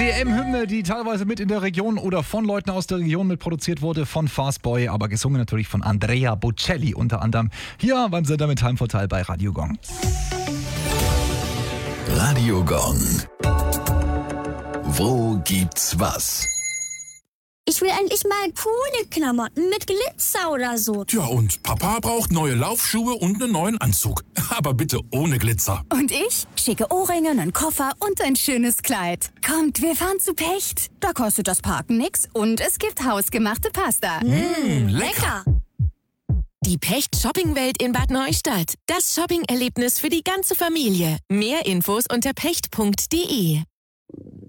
EM-Hymne, die teilweise mit in der Region oder von Leuten aus der Region mit produziert wurde, von Fastboy, aber gesungen natürlich von Andrea Bocelli unter anderem. Hier beim Sender mit Heimvorteil bei Radio Gong. Radio Gong. Wo gibt's was? Ich will endlich mal coole Klamotten mit Glitzer oder so. Tja, und Papa braucht neue Laufschuhe und einen neuen Anzug. Aber bitte ohne Glitzer. Und ich? Schicke Ohrringe, einen Koffer und ein schönes Kleid. Kommt, wir fahren zu Pecht. Da kostet das Parken nix und es gibt hausgemachte Pasta. Lecker. Die Pecht Shoppingwelt in Bad Neustadt. Das Shopping-Erlebnis für die ganze Familie. Mehr Infos unter pecht.de.